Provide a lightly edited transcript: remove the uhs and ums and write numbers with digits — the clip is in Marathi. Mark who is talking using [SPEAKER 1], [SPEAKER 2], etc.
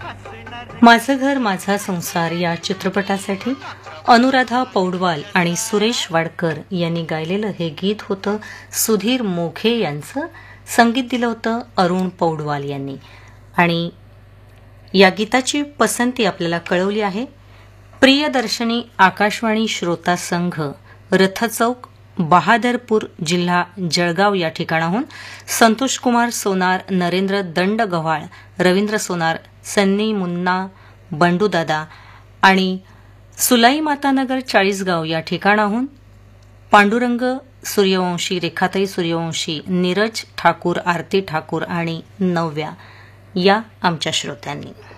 [SPEAKER 1] माझं घर माझा संसार या चित्रपटासाठी अनुराधा पौडवाल आणि सुरेश वाडकर यांनी गायलेलं हे गीत होतं. सुधीर मोघे यांचं संगीत दिलं होतं अरुण पौडवाल यांनी. आणि या गीताची पसंती आपल्याला कळवली आहे प्रियदर्शनी आकाशवाणी श्रोता संघ, रथचौक, बहादरपूर, जिल्हा जळगाव या ठिकाणाहून संतोष कुमार सोनार, नरेंद्र दंड गव्हाळ, रवींद्र सोनार, सन्नी मुन्ना, बंडूदादा आणि सुलाई मातानगर चाळीसगाव या ठिकाणाहून पांडुरंग सूर्यवंशी, रेखाताई सूर्यवंशी, नीरज ठाकूर, आरती ठाकूर आणि नव्या या आमच्या श्रोत्यांनी.